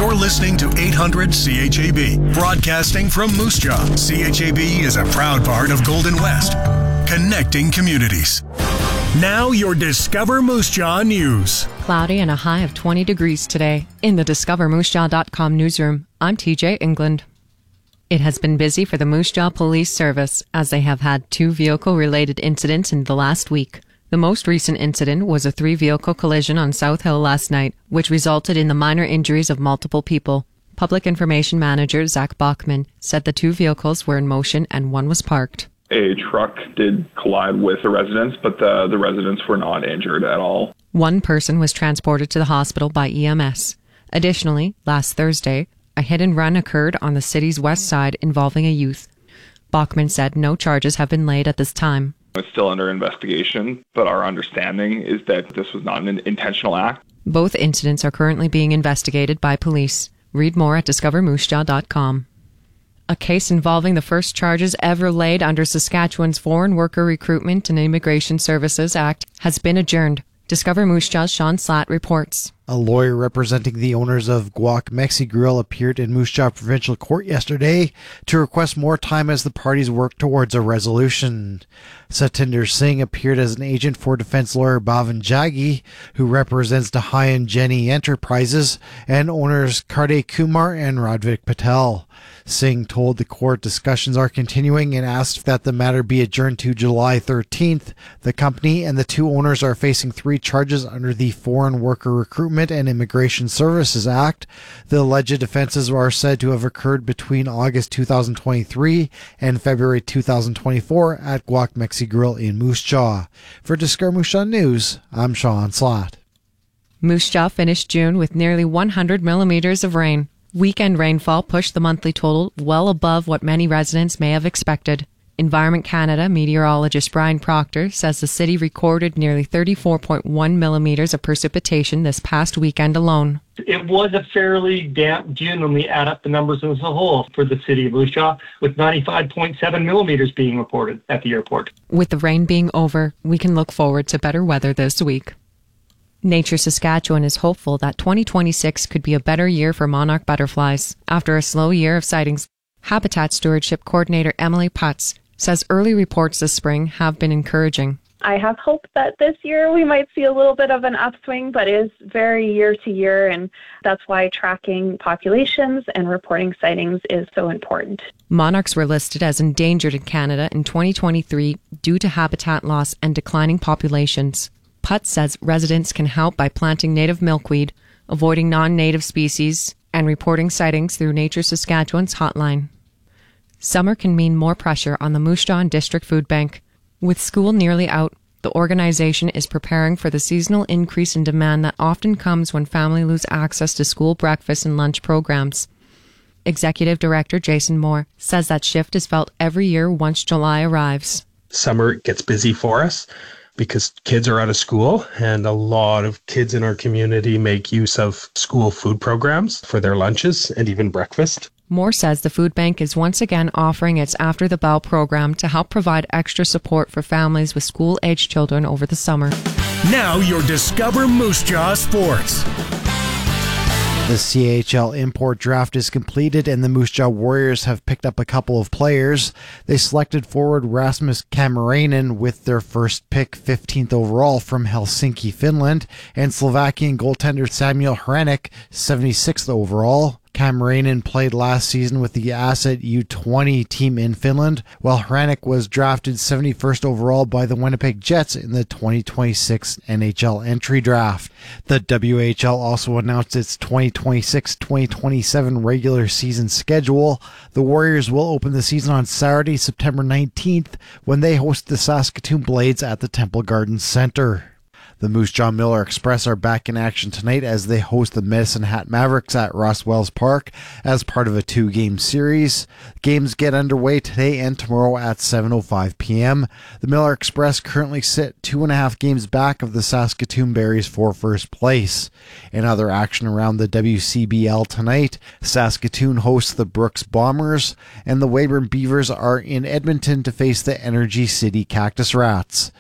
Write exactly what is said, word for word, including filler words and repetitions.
You're listening to eight hundred C H A B, broadcasting from Moose Jaw. C H A B is a proud part of Golden West, connecting communities. Now your Discover Moose Jaw news. Cloudy and a high of twenty degrees today. In the discover moose jaw dot com newsroom, I'm T J England. It has been busy for the Moose Jaw Police Service as they have had two vehicle-related incidents in the last week. The most recent incident was a three-vehicle collision on South Hill last night, which resulted in the minor injuries of multiple people. Public Information Manager Zach Bachman said the two vehicles were in motion and one was parked. A truck did collide with the residents, but the, the residents were not injured at all. One person was transported to the hospital by E M S. Additionally, last Thursday, a hit and run occurred on the city's west side involving a youth. Bachman said no charges have been laid at this time. It's still under investigation, but our understanding is that this was not an intentional act. Both incidents are currently being investigated by police. Read more at discover moose jaw dot com. A case involving the first charges ever laid under Saskatchewan's Foreign Worker Recruitment and Immigration Services Act has been adjourned. Discover Moose Jaw's Sean Slatt reports. A lawyer representing the owners of Guac Mexi Grill appeared in Moose Jaw Provincial Court yesterday to request more time as the parties work towards a resolution. Satinder Singh appeared as an agent for defense lawyer Bhavan Jaggi, who represents Dahai and Jenny Enterprises, and owners Karde Kumar and Radvik Patel. Singh told the court discussions are continuing and asked that the matter be adjourned to July thirteenth. The company and the two owners are facing three charges under the Foreign Worker Recruitment and Immigration Services Act. The alleged offenses are said to have occurred between August two thousand twenty-three and February two thousand twenty-four at Guac Mexi Grill in Moose Jaw. For Discover Moose Jaw News, I'm Sean Slatt. Moose Jaw finished June with nearly one hundred millimeters of rain. Weekend rainfall pushed the monthly total well above what many residents may have expected. Environment Canada meteorologist Brian Proctor says the city recorded nearly thirty-four point one millimeters of precipitation this past weekend alone. It was a fairly damp June when we add up the numbers as a whole for the city of Moose Jaw, with ninety-five point seven millimeters being reported at the airport. With the rain being over, we can look forward to better weather this week. Nature Saskatchewan is hopeful that twenty twenty-six could be a better year for monarch butterflies. After a slow year of sightings, Habitat Stewardship Coordinator Emily Putz says early reports this spring have been encouraging. I have hope that this year we might see a little bit of an upswing, but it is very year to year, and that's why tracking populations and reporting sightings is so important. Monarchs were listed as endangered in Canada in twenty twenty-three due to habitat loss and declining populations. Putz says residents can help by planting native milkweed, avoiding non-native species, and reporting sightings through Nature Saskatchewan's hotline. Summer can mean more pressure on the Moose Jaw and District Food Bank. With school nearly out, the organization is preparing for the seasonal increase in demand that often comes when families lose access to school breakfast and lunch programs. Executive Director Jason Moore says that shift is felt every year once July arrives. Summer gets busy for us because kids are out of school, and a lot of kids in our community make use of school food programs for their lunches and even breakfast. Moore says the food bank is once again offering its After the Bell program to help provide extra support for families with school-aged children over the summer. Now your Discover Moose Jaw Sports. The C H L import draft is completed and the Moose Jaw Warriors have picked up a couple of players. They selected forward Rasmus Kamarainen with their first pick, fifteenth overall from Helsinki, Finland, and Slovakian goaltender Samuel Hrenek, seventy-sixth overall. Kamarainen played last season with the Asset U twenty team in Finland, while Hrenek was drafted seventy-first overall by the Winnipeg Jets in the twenty twenty-six N H L entry draft. The W H L also announced its twenty twenty-six twenty twenty-seven regular season schedule. The Warriors will open the season on Saturday, September nineteenth, when they host the Saskatoon Blades at the Temple Gardens Center. The Moose Jaw Miller Express are back in action tonight as they host the Medicine Hat Mavericks at Ross Wells Park as part of a two-game series. Games get underway today and tomorrow at seven oh five p.m. The Miller Express currently sit two and a half games back of the Saskatoon Berries for first place. In other action around the W C B L tonight, Saskatoon hosts the Brooks Bombers, and the Weyburn Beavers are in Edmonton to face the Energy City Cactus Rats.